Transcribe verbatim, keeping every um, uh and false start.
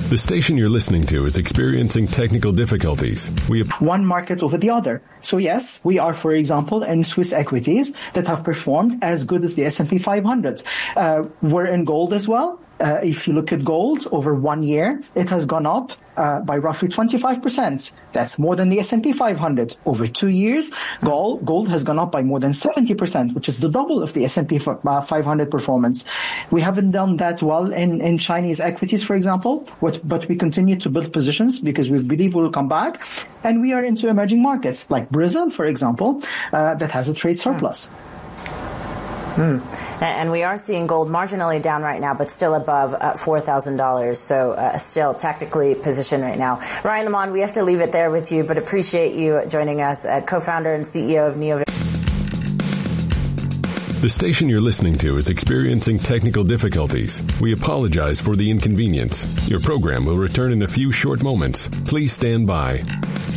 The station you're listening to is experiencing technical difficulties. We have one market over the other. So yes, we are, for example, in Swiss equities that have performed as good as the S and P five hundred. Uh, we're in gold as well. Uh, if you look at gold over one year, it has gone up uh, by roughly twenty-five percent. That's more than the S and P five hundred. Over two years, gold, gold has gone up by more than seventy percent, which is the double of the S and P five hundred performance. We haven't done that well in, in Chinese equities, for example, but, but we continue to build positions because we believe we'll come back. And we are into emerging markets like Brazil, for example, uh, that has a trade surplus. Mm. And we are seeing gold marginally down right now, but still above uh, four thousand dollars. So uh, still tactically positioned right now. Ryan Lamond, we have to leave it there with you, but appreciate you joining us, uh, co-founder and C E O of Neovision. The station you're listening to is experiencing technical difficulties. We apologize for the inconvenience. Your program will return in a few short moments. Please stand by.